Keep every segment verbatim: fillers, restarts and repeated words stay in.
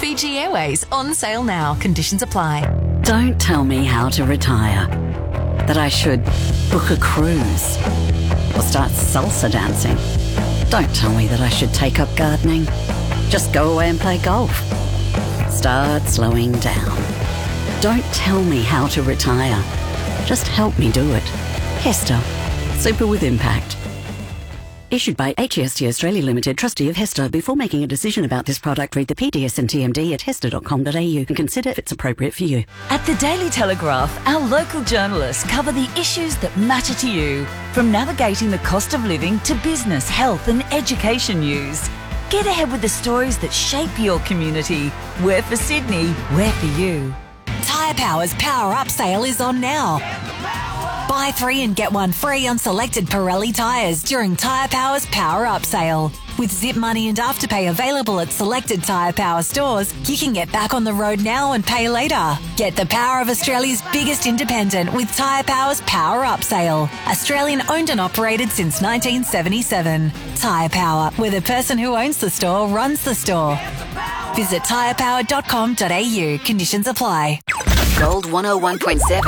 Fiji Airways on sale now. Conditions apply. Don't tell me how to retire. That I should book a cruise or start salsa dancing. Don't tell me that I should take up gardening. Just go away and play golf. Start slowing down. Don't tell me how to retire. Just help me do it. Hester. Super with impact. Issued by H E S T Australia Limited, trustee of Hester. Before making a decision about this product, read the P D S and T M D at hester dot com dot a u and consider if it's appropriate for you. At the Daily Telegraph, our local journalists cover the issues that matter to you, from navigating the cost of living to business, health and education news. Get ahead with the stories that shape your community. We're for Sydney, we're for you. Tyre Power's Power Up sale is on now. Buy three and get one free on selected Pirelli tyres during Tyre Power's Power Up sale. With Zip Money and Afterpay available at selected Tyre Power stores, you can get back on the road now and pay later. Get the power of Australia's biggest independent with Tyre Power's Power Up sale. Australian owned and operated since nineteen seventy-seven. Tyre Power, where the person who owns the store runs the store. Visit tyre power dot com dot a u. Conditions apply. Gold one oh one point seven.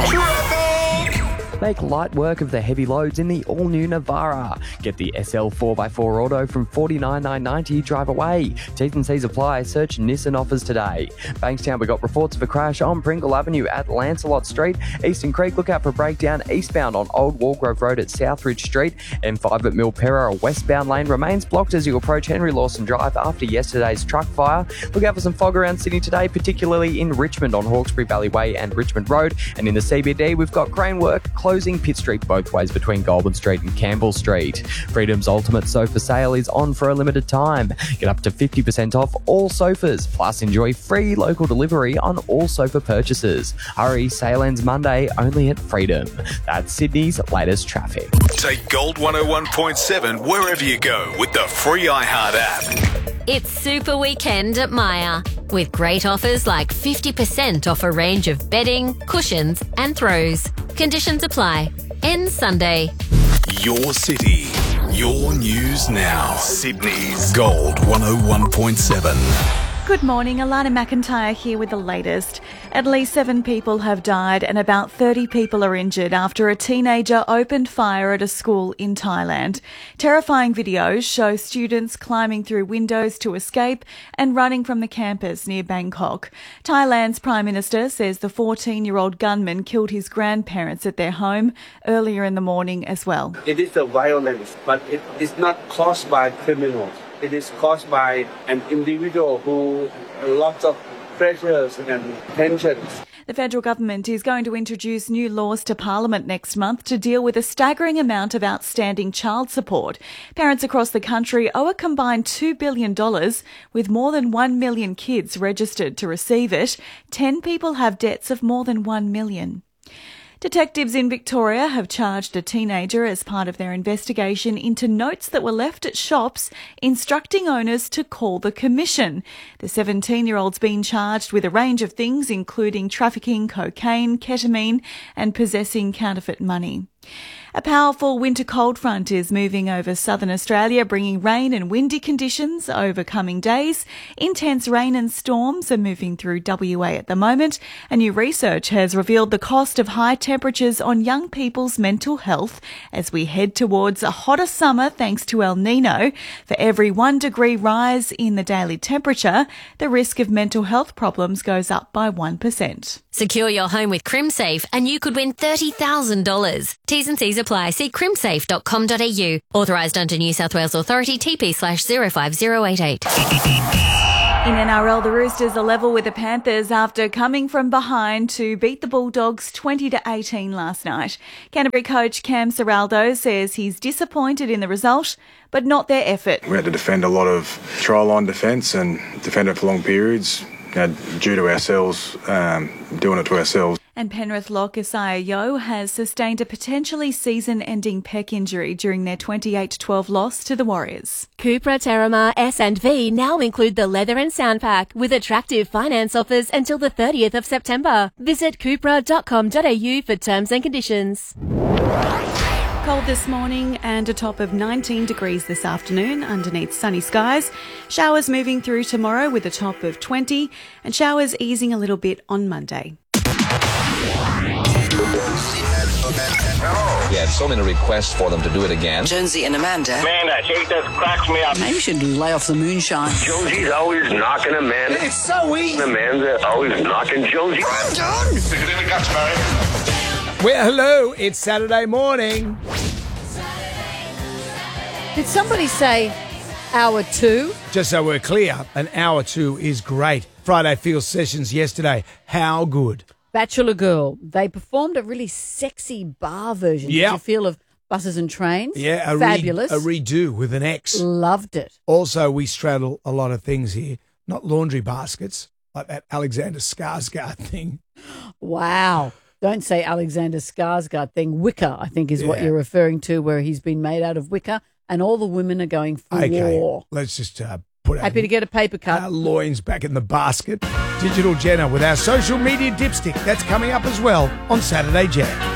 Make light work of the heavy loads in the all-new Navara. Get the S L four by four Auto from forty-nine thousand nine hundred ninety dollars, drive away. T's and C's apply. Search Nissan offers today. Bankstown, we got reports of a crash on Pringle Avenue at Lancelot Street. Eastern Creek, look out for a breakdown eastbound on Old Walgrove Road at Southridge Street. M five at Milperra, a westbound lane remains blocked as you approach Henry Lawson Drive after yesterday's truck fire. Look out for some fog around Sydney today, particularly in Richmond on Hawkesbury Valley Way and Richmond Road. And in the C B D, we've got crane work closing Pitt Street both ways between Goulburn Street and Campbell Street. Freedom's ultimate sofa sale is on for a limited time. Get up to fifty percent off all sofas, plus enjoy free local delivery on all sofa purchases. Hurry, sale ends Monday only at Freedom. That's Sydney's latest traffic. Take Gold one oh one point seven wherever you go with the free iHeart app. It's Super Weekend at Myer, with great offers like fifty percent off a range of bedding, cushions and throws. Conditions apply. Ends Sunday. Your city, your news now. Sydney's Gold one oh one point seven. Good morning, Alana McIntyre here with the latest. At least seven people have died and about thirty people are injured after a teenager opened fire at a school in Thailand. Terrifying videos show students climbing through windows to escape and running from the campus near Bangkok. Thailand's Prime Minister says the fourteen-year-old gunman killed his grandparents at their home earlier in the morning as well. It is a violence, but it is not caused by criminals. It is caused by an individual who lots of pressures and tensions. The federal government is going to introduce new laws to Parliament next month to deal with a staggering amount of outstanding child support. Parents across the country owe a combined two billion dollars, with more than one million kids registered to receive it. Ten people have debts of more than one million dollars. Detectives in Victoria have charged a teenager as part of their investigation into notes that were left at shops instructing owners to call the Commission. The seventeen-year-old's been charged with a range of things, including trafficking cocaine, ketamine, and possessing counterfeit money. A powerful winter cold front is moving over southern Australia, bringing rain and windy conditions over coming days. Intense rain and storms are moving through W A at the moment. And new research has revealed the cost of high temperatures on young people's mental health as we head towards a hotter summer thanks to El Nino. For every one degree rise in the daily temperature, the risk of mental health problems goes up by one percent. Secure your home with CrimSafe and you could win thirty thousand dollars. T's and C's apply. See crimsafe dot com dot a u. Authorised under New South Wales Authority, T P slash zero five zero eight eight. In N R L, the Roosters are level with the Panthers after coming from behind to beat the Bulldogs twenty to eighteen last night. Canterbury coach Cam Serraldo says he's disappointed in the result, but not their effort. We had to defend a lot of try line defence and defend it for long periods, you know, due to ourselves, um, doing it to ourselves. And Penrith lock Isaiah Yeo has sustained a potentially season-ending pec injury during their twenty-eight to twelve loss to the Warriors. Cupra, Terramar, S and V now include the leather and sound pack with attractive finance offers until the thirtieth of September. Visit cupra dot com dot a u for terms and conditions. Cold this morning and a top of nineteen degrees this afternoon underneath sunny skies. Showers moving through tomorrow with a top of twenty and showers easing a little bit on Monday. We had so many requests for them to do it again. Jonesy and Amanda. Man, that shit just cracks me up. Maybe you should lay off the moonshine. Jonesy's always knocking Amanda. It's so easy. Amanda always knocking Jonesy. I'm done. Stick it in the guts, Barry. Well, hello, it's Saturday morning. Did somebody say hour two? Just so we're clear, an hour two is great. Friday Field Sessions yesterday. How good? Bachelor Girl. They performed a really sexy bar version. Yeah. Did you feel of Buses and Trains? Yeah, a, fabulous. Re- a redo with an X. Loved it. Also, we straddle a lot of things here. Not laundry baskets, like that Alexander Skarsgård thing. Wow. Don't say Alexander Skarsgård thing. Wicker, I think, is Yeah. what you're referring to, where he's been made out of wicker, and all the women are going for Okay, war. let's just uh, put our, Happy to get a paper cut. our loins back in the basket. Digital Jenna with our social media dipstick. That's coming up as well on Saturday Jen.